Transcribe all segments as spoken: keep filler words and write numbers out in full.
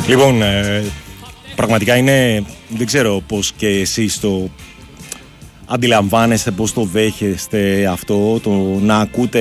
Λοιπόν, ε, πραγματικά είναι, δεν ξέρω πώς και εσείς το αντιλαμβάνεστε, πώς το δέχεστε αυτό, το να ακούτε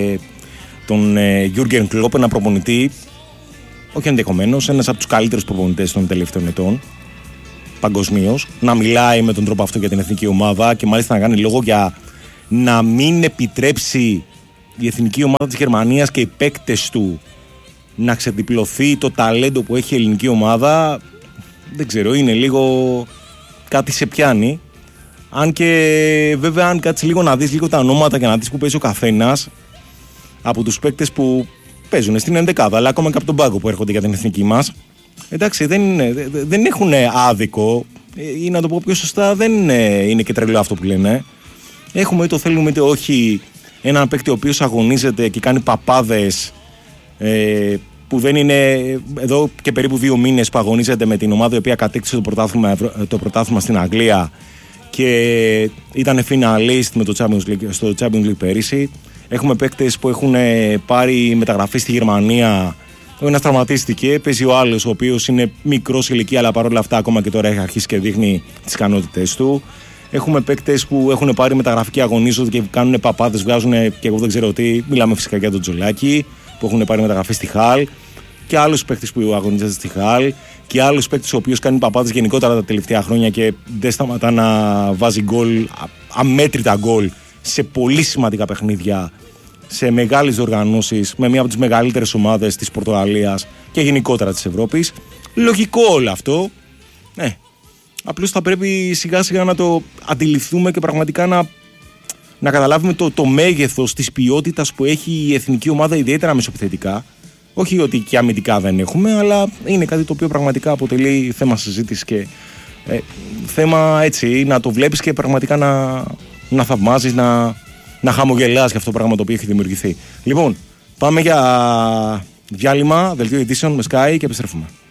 τον ε, Γιούργεν Κλόπ, ένα προπονητή, όχι ενδεχομένως, ένας από τους καλύτερους προπονητές των τελευταίων ετών παγκοσμίως, να μιλάει με τον τρόπο αυτό για την εθνική ομάδα και μάλιστα να κάνει λόγο για να μην επιτρέψει η εθνική ομάδα της Γερμανίας και οι παίκτες του να ξεδιπλωθεί το ταλέντο που έχει η ελληνική ομάδα. Δεν ξέρω, είναι λίγο κάτι σε πιάνει. Αν και βέβαια, αν κάτσεις λίγο να δεις λίγο τα ονόματα και να δεις που παίζει ο καθένας από τους παίκτες που παίζουν στην ενδεκάδα, αλλά ακόμα και από τον πάγκο που έρχονται για την εθνική μας, εντάξει, δεν, είναι, δεν έχουν άδικο, ή να το πω πιο σωστά, δεν είναι, είναι και τρελό αυτό που λένε. Έχουμε, είτε το θέλουμε είτε όχι, έναν παίκτη ο οποίος αγωνίζεται και κάνει παπάδες, ε, που δεν είναι εδώ και περίπου δύο μήνες που αγωνίζεται με την ομάδα η οποία κατέκτησε το πρωτάθλημα, το πρωτάθλημα στην Αγγλία και ήταν finalist με το Champions League, στο Champions League πέρυσι. Έχουμε παίκτες που έχουν πάρει μεταγραφή στη Γερμανία. Ο ένας τραυματίστηκε, παίζει ο άλλος ο οποίος είναι μικρός ηλικία, αλλά παρόλα αυτά ακόμα και τώρα έχει αρχίσει και δείχνει τις ικανότητες του. Έχουμε παίκτες που έχουν πάρει μεταγραφή και αγωνίζονται και κάνουν παπάδες, βγάζουν και εγώ δεν ξέρω τι. Μιλάμε φυσικά για τον Τζολάκη που έχουν πάρει μεταγραφή στη Χαλ, και άλλους παίκτες που αγωνίζονται στη Χαλ, και άλλους παίκτες ο οποίος κάνει παπάδες γενικότερα τα τελευταία χρόνια και δεν σταματά να βάζει γκολ, αμέτρητα γκολ σε πολύ σημαντικά παιχνίδια, σε μεγάλες διοργανώσεις, με μία από τις μεγαλύτερες ομάδες της Πορτογαλίας και γενικότερα της Ευρώπης. Λογικό όλο αυτό. Ε, απλώς θα πρέπει σιγά σιγά να το αντιληφθούμε και πραγματικά να, να καταλάβουμε το, το μέγεθος της ποιότητας που έχει η εθνική ομάδα, ιδιαίτερα μεσοπιθετικά. Όχι ότι και αμυντικά δεν έχουμε, αλλά είναι κάτι το οποίο πραγματικά αποτελεί θέμα συζήτησης και ε, θέμα έτσι να το βλέπεις και πραγματικά να, να θαυμάζεις, να, να χαμογελάς για αυτό το πράγμα το οποίο έχει δημιουργηθεί. Λοιπόν, πάμε για διάλειμμα, δελτίο ειδήσεων με Sky και επιστρέφουμε.